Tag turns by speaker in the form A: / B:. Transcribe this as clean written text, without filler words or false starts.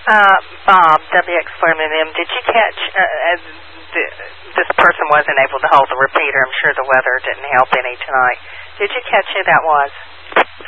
A: Bob, WX Fleming, did you catch, this person wasn't able to hold the repeater. I'm sure the weather didn't help any tonight. Did you catch who that was?